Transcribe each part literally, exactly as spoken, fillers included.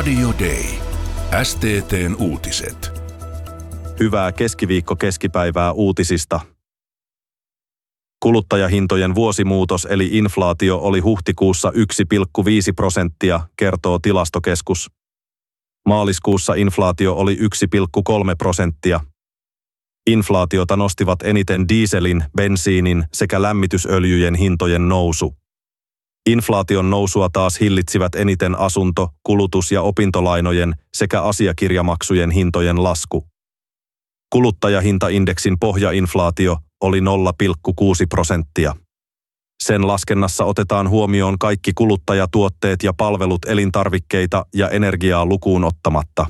Radio Day. S T T:n uutiset. Hyvää keskiviikko keskipäivää uutisista. Kuluttajahintojen vuosimuutos eli inflaatio oli huhtikuussa yksi pilkku viisi prosenttia, kertoo Tilastokeskus. Maaliskuussa inflaatio oli yksi pilkku kolme prosenttia. Inflaatiota nostivat eniten dieselin, bensiinin sekä lämmitysöljyjen hintojen nousu. Inflaation nousua taas hillitsivät eniten asunto-, kulutus- ja opintolainojen sekä asiakirjamaksujen hintojen lasku. Kuluttajahintaindeksin pohjainflaatio oli nolla pilkku kuusi prosenttia. Sen laskennassa otetaan huomioon kaikki kuluttajatuotteet ja palvelut elintarvikkeita ja energiaa lukuun ottamatta.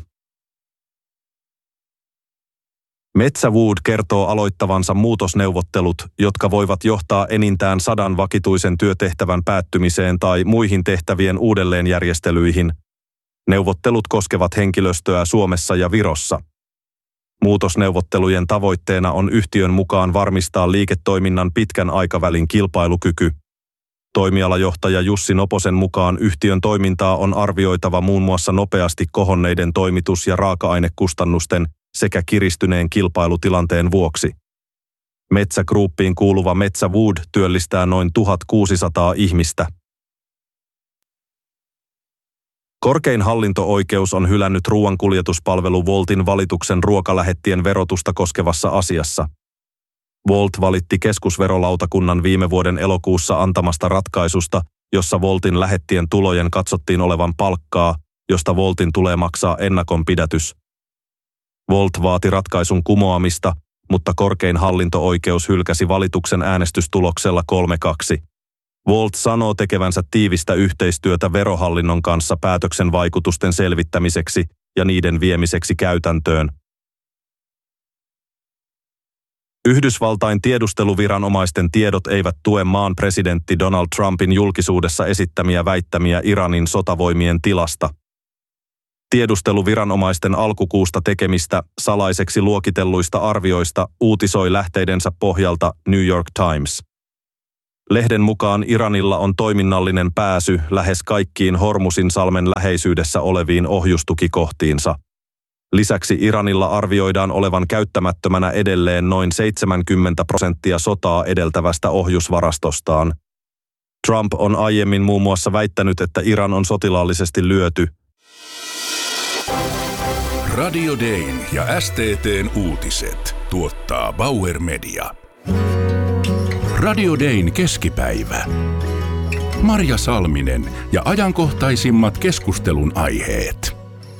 Metsä Wood kertoo aloittavansa muutosneuvottelut, jotka voivat johtaa enintään sadan vakituisen työtehtävän päättymiseen tai muihin tehtävien uudelleenjärjestelyihin. Neuvottelut koskevat henkilöstöä Suomessa ja Virossa. Muutosneuvottelujen tavoitteena on yhtiön mukaan varmistaa liiketoiminnan pitkän aikavälin kilpailukyky. Toimialajohtaja Jussi Noposen mukaan yhtiön toimintaa on arvioitava muun muassa nopeasti kohonneiden toimitus- ja raaka-ainekustannusten sekä kiristyneen kilpailutilanteen vuoksi. Metsä Groupiin kuuluva Metsä Wood työllistää noin tuhatkuusisataa ihmistä. Korkein hallinto-oikeus on hylännyt ruoankuljetuspalvelu Woltin valituksen ruokalähettien verotusta koskevassa asiassa. Wolt valitti keskusverolautakunnan viime vuoden elokuussa antamasta ratkaisusta, jossa Woltin lähettien tulojen katsottiin olevan palkkaa, josta Woltin tulee maksaa ennakonpidätys. Wolt vaati ratkaisun kumoamista, mutta korkein hallinto-oikeus hylkäsi valituksen äänestystuloksella kolme kaksi. Wolt sanoo tekevänsä tiivistä yhteistyötä verohallinnon kanssa päätöksen vaikutusten selvittämiseksi ja niiden viemiseksi käytäntöön. Yhdysvaltain tiedusteluviranomaisten tiedot eivät tue maan presidentti Donald Trumpin julkisuudessa esittämiä väittämiä Iranin sotavoimien tilasta. Tiedusteluviranomaisten alkukuusta tekemistä salaiseksi luokitelluista arvioista uutisoi lähteidensä pohjalta New York Times. Lehden mukaan Iranilla on toiminnallinen pääsy lähes kaikkiin Hormuzinsalmen läheisyydessä oleviin ohjustukikohtiinsa. Lisäksi Iranilla arvioidaan olevan käyttämättömänä edelleen noin seitsemänkymmentä prosenttia sotaa edeltävästä ohjusvarastostaan. Trump on aiemmin muun muassa väittänyt, että Iran on sotilaallisesti lyöty. Radio Dayn ja S T T:n uutiset tuottaa Bauer Media. Radio Dayn keskipäivä. Marja Salminen ja ajankohtaisimmat keskustelun aiheet.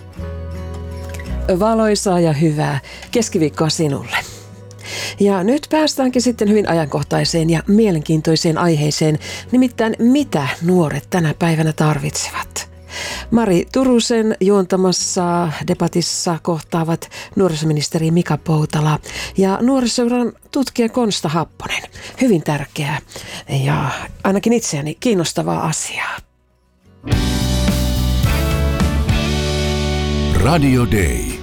Valoisaa ja hyvää keskiviikkoa sinulle. Ja nyt päästäänkin sitten hyvin ajankohtaiseen ja mielenkiintoiseen aiheeseen, nimittäin mitä nuoret tänä päivänä tarvitsevat. Mari Turusen juontamassa debatissa kohtaavat nuorisoministeri Mika Poutala ja nuorisoseuran tutkija Konsta Happonen. Hyvin tärkeää ja ainakin itseäni kiinnostavaa asiaa. Radio Day.